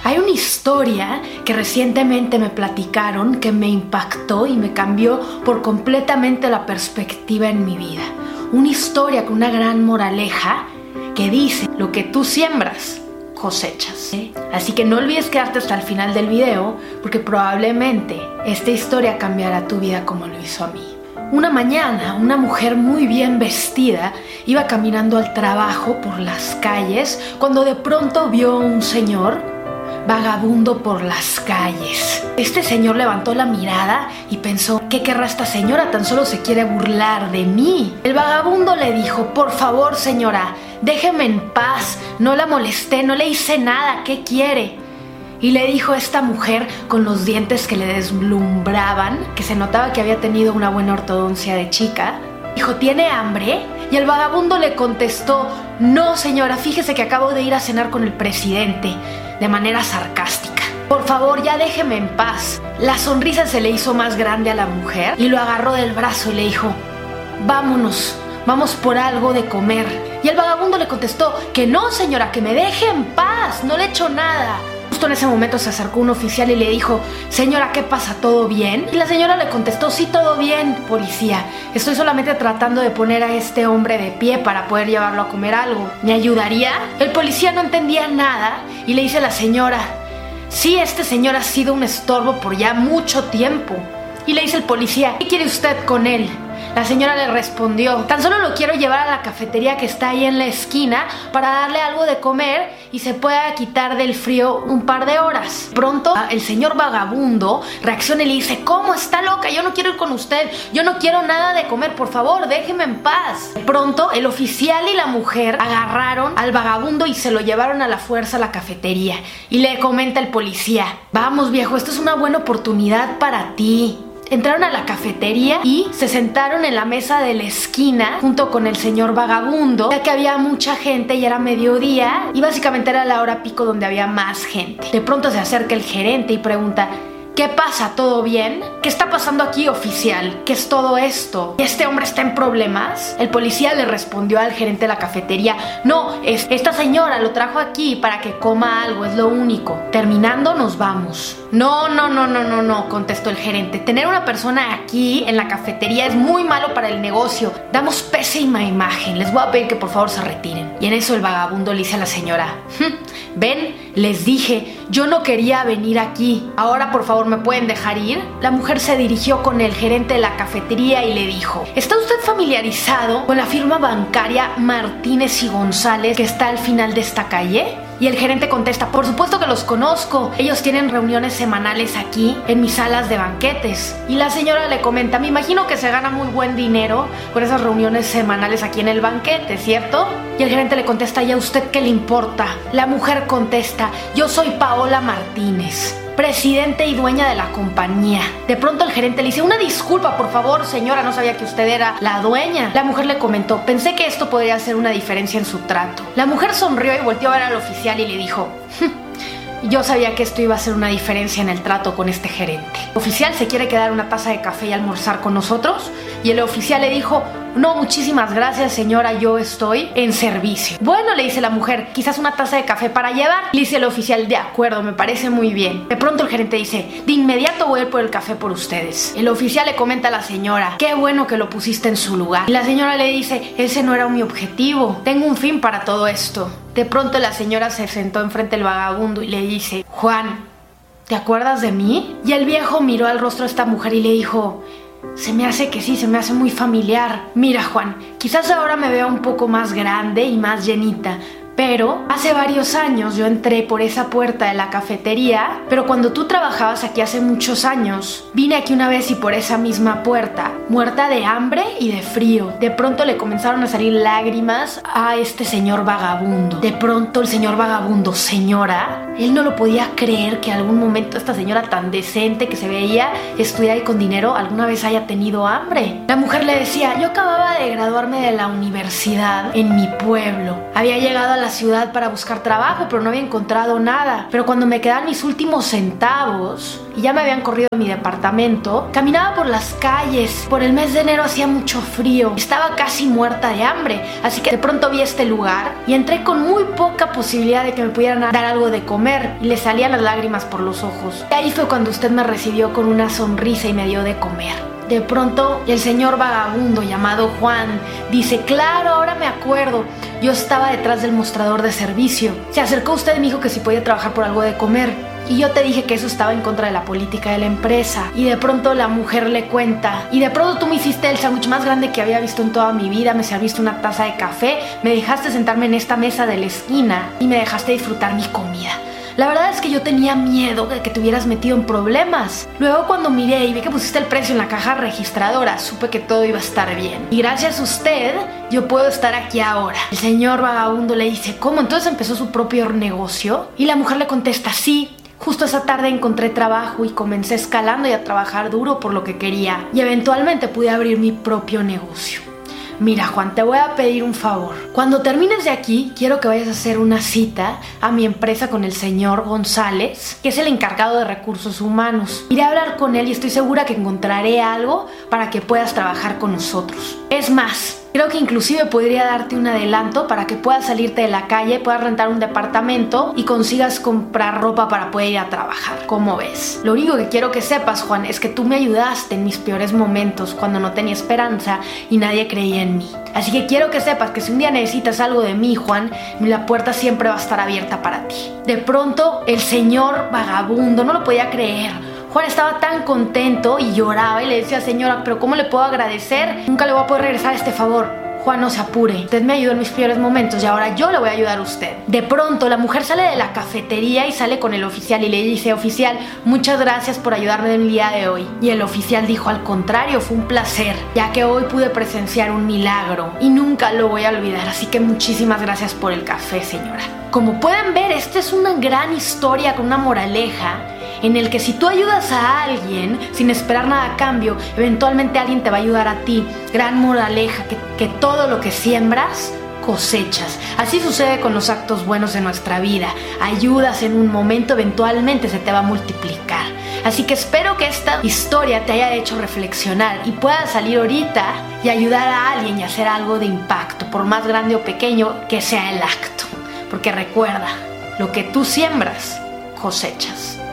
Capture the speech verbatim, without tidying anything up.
Hay una historia que recientemente me platicaron que me impactó y me cambió por completamente la perspectiva en mi vida. Una historia con una gran moraleja que dice: lo que tú siembras, cosechas. ¿eh? Así que no olvides quedarte hasta el final del video, porque probablemente esta historia cambiará tu vida como lo hizo a mí. Una mañana, una mujer muy bien vestida iba caminando al trabajo por las calles cuando de pronto vio a un señor vagabundo por las calles. Este señor levantó la mirada y pensó: ¿qué querrá esta señora? Tan solo se quiere burlar de mí. El vagabundo le dijo: por favor, señora, déjeme en paz, no la molesté, no le hice nada, ¿qué quiere? Y le dijo esta mujer con los dientes que le deslumbraban, que se notaba que había tenido una buena ortodoncia de chica. Dijo: ¿tiene hambre? Y el vagabundo le contestó: no, señora, fíjese que acabo de ir a cenar con el presidente, de manera sarcástica. Por favor, ya déjeme en paz. La sonrisa se le hizo más grande a la mujer y lo agarró del brazo y le dijo: vámonos, vamos por algo de comer. Y el vagabundo le contestó que no, señora, que me deje en paz, no le he hecho nada. Justo en ese momento se acercó un oficial y le dijo: señora, ¿qué pasa? ¿Todo bien? Y la señora le contestó: sí, todo bien, policía. Estoy solamente tratando de poner a este hombre de pie para poder llevarlo a comer algo. ¿Me ayudaría? El policía no entendía nada y le dice a la señora: sí, este señor ha sido un estorbo por ya mucho tiempo. Y le dice el policía: ¿qué quiere usted con él? La señora le respondió: tan solo lo quiero llevar a la cafetería que está ahí en la esquina para darle algo de comer y se pueda quitar del frío un par de horas. Pronto el señor vagabundo reacciona y le dice: ¿cómo? Está loca, yo no quiero ir con usted, yo no quiero nada de comer, por favor, déjeme en paz. Pronto el oficial y la mujer agarraron al vagabundo y se lo llevaron a la fuerza a la cafetería. Y le comenta el policía: vamos, viejo, esto es una buena oportunidad para ti. Entraron a la cafetería y se sentaron en la mesa de la esquina junto con el señor vagabundo, ya que había mucha gente y era mediodía y básicamente era la hora pico donde había más gente. De pronto se acerca el gerente y pregunta: ¿qué pasa? ¿Todo bien? ¿Qué está pasando aquí, oficial? ¿Qué es todo esto? ¿Este hombre está en problemas? El policía le respondió al gerente de la cafetería: no, es, esta señora lo trajo aquí para que coma algo, es lo único. Terminando nos vamos. No, no, no, no, no, no, contestó el gerente. Tener una persona aquí en la cafetería es muy malo para el negocio. Damos pésima imagen. Les voy a pedir que por favor se retiren. Y en eso el vagabundo le dice a la señora: ven, les dije, yo no quería venir aquí. Ahora por favor me pueden dejar ir. La mujer se dirigió con el gerente de la cafetería y le dijo: ¿está usted familiarizado con la firma bancaria Martínez y González que está al final de esta calle? Y el gerente contesta: por supuesto que los conozco, ellos tienen reuniones semanales aquí en mis salas de banquetes. Y la señora le comenta: me imagino que se gana muy buen dinero con esas reuniones semanales aquí en el banquete, ¿cierto? Y el gerente le contesta: ¿y a usted qué le importa? La mujer contesta: yo soy Paola Martínez, presidente y dueña de la compañía. De pronto el gerente le dice: una disculpa, por favor, señora, no sabía que usted era la dueña. La mujer le comentó: pensé que esto podría hacer una diferencia en su trato. La mujer sonrió y volteó a ver al oficial y le dijo: yo sabía que esto iba a hacer una diferencia en el trato con este gerente. ¿El oficial se quiere quedar una taza de café y almorzar con nosotros? Y el oficial le dijo: no, muchísimas gracias, señora, yo estoy en servicio. Bueno, le dice la mujer, quizás una taza de café para llevar. Le dice el oficial: de acuerdo, me parece muy bien. De pronto el gerente dice: de inmediato voy a ir por el café por ustedes. El oficial le comenta a la señora: qué bueno que lo pusiste en su lugar. Y la señora le dice: ese no era mi objetivo, tengo un fin para todo esto. De pronto la señora se sentó enfrente del vagabundo y le dice: Juan, ¿te acuerdas de mí? Y el viejo miró al rostro de esta mujer y le dijo: se me hace que sí, se me hace muy familiar. Mira, Juan, quizás ahora me vea un poco más grande y más llenita, pero hace varios años yo entré por esa puerta de la cafetería, pero cuando tú trabajabas aquí hace muchos años, vine aquí una vez y por esa misma puerta, muerta de hambre y de frío. De pronto le comenzaron a salir lágrimas a este señor vagabundo. De pronto el señor vagabundo: señora, él no lo podía creer que algún momento esta señora tan decente que se veía estudiar y con dinero alguna vez haya tenido hambre. La mujer le decía: yo acababa de graduarme de la universidad en mi pueblo, había llegado a la la ciudad para buscar trabajo, pero no había encontrado nada. Pero cuando me quedaban mis últimos centavos y ya me habían corrido de mi departamento, caminaba por las calles. Por el mes de enero hacía mucho frío. Estaba casi muerta de hambre. Así que de pronto vi este lugar y entré con muy poca posibilidad de que me pudieran dar algo de comer. Y le salían las lágrimas por los ojos. Y ahí fue cuando usted me recibió con una sonrisa y me dio de comer. De pronto, el señor vagabundo llamado Juan dice: claro, ahora me acuerdo. Yo estaba detrás del mostrador de servicio. Se acercó usted y me dijo que si podía trabajar por algo de comer. Y yo te dije que eso estaba en contra de la política de la empresa. Y de pronto la mujer le cuenta: y de pronto tú me hiciste el sándwich más grande que había visto en toda mi vida. Me serviste una taza de café, me dejaste sentarme en esta mesa de la esquina y me dejaste disfrutar mi comida. La verdad es que yo tenía miedo de que te hubieras metido en problemas. Luego cuando miré y vi que pusiste el precio en la caja registradora, supe que todo iba a estar bien. Y gracias a usted, yo puedo estar aquí ahora. El señor vagabundo le dice: ¿cómo? ¿Entonces empezó su propio negocio? Y la mujer le contesta: sí. Justo esa tarde encontré trabajo y comencé escalando y a trabajar duro por lo que quería. Y eventualmente pude abrir mi propio negocio. Mira, Juan, te voy a pedir un favor. Cuando termines de aquí, quiero que vayas a hacer una cita a mi empresa con el señor González, que es el encargado de recursos humanos. Iré a hablar con él y estoy segura que encontraré algo para que puedas trabajar con nosotros. Es más, creo que inclusive podría darte un adelanto para que puedas salirte de la calle, puedas rentar un departamento y consigas comprar ropa para poder ir a trabajar. ¿Cómo ves? Lo único que quiero que sepas, Juan, es que tú me ayudaste en mis peores momentos, cuando no tenía esperanza y nadie creía en mí. Así que quiero que sepas que si un día necesitas algo de mí, Juan, la puerta siempre va a estar abierta para ti. De pronto, el señor vagabundo no lo podía creer. Juan estaba tan contento y lloraba y le decía: señora, ¿pero cómo le puedo agradecer? Nunca le voy a poder regresar este favor. Juan, no se apure. Usted me ayudó en mis peores momentos y ahora yo le voy a ayudar a usted. De pronto, la mujer sale de la cafetería y sale con el oficial y le dice: oficial, muchas gracias por ayudarme en el día de hoy. Y el oficial dijo: al contrario, fue un placer, ya que hoy pude presenciar un milagro y nunca lo voy a olvidar. Así que muchísimas gracias por el café, señora. Como pueden ver, esta es una gran historia con una moraleja en el que si tú ayudas a alguien sin esperar nada a cambio, eventualmente alguien te va a ayudar a ti. Gran moraleja, que, que todo lo que siembras, cosechas. Así sucede con los actos buenos de nuestra vida. Ayudas en un momento, eventualmente se te va a multiplicar. Así que espero que esta historia te haya hecho reflexionar y puedas salir ahorita y ayudar a alguien y hacer algo de impacto, por más grande o pequeño que sea el acto. Porque recuerda, lo que tú siembras, cosechas.